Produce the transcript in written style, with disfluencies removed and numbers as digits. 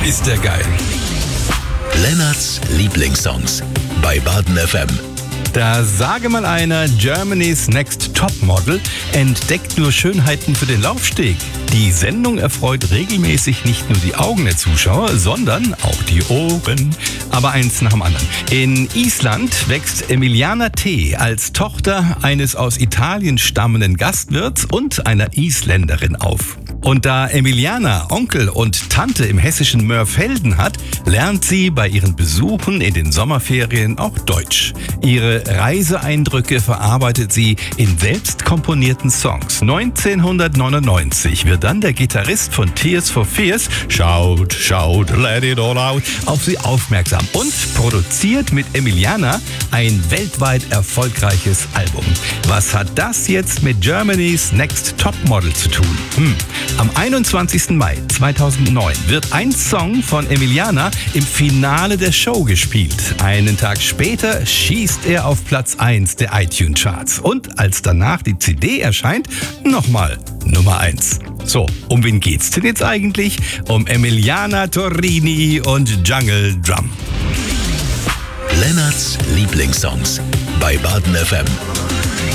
ist der geil. Lennarts Lieblingssongs bei Baden FM. Da sage mal einer, Germany's Next Topmodel entdeckt nur Schönheiten für den Laufsteg. Die Sendung erfreut regelmäßig nicht nur die Augen der Zuschauer, sondern auch die Ohren. Aber eins nach dem anderen. In Island wächst Emiliana T. als Tochter eines aus Italien stammenden Gastwirts und einer Isländerin auf. Und da Emiliana Onkel und Tante im hessischen Mörfelden hat, lernt sie bei ihren Besuchen in den Sommerferien auch Deutsch. Ihre Reiseeindrücke verarbeitet sie in selbst komponierten Songs. 1999 wird dann der Gitarrist von Tears for Fears, Shout, Shout, Let It All Out, auf sie aufmerksam und produziert mit Emiliana ein weltweit erfolgreiches Album. Was hat das jetzt mit Germany's Next Topmodel zu tun? Am 21. Mai 2009 wird ein Song von Emiliana im Finale der Show gespielt. Einen Tag später schießt er auf Platz 1 der iTunes-Charts. Und als danach die CD erscheint, nochmal Nummer 1. So, um wen geht's denn jetzt eigentlich? Um Emiliana Torrini und Jungle Drum. Lennarts Lieblingssongs bei Baden FM.